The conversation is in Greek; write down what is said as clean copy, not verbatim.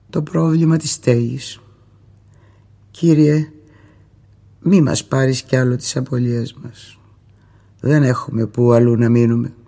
το πρόβλημα της στέγης. Κύριε, μη μας πάρεις κι άλλο της απολίας μας. Δεν έχουμε που αλλού να μείνουμε.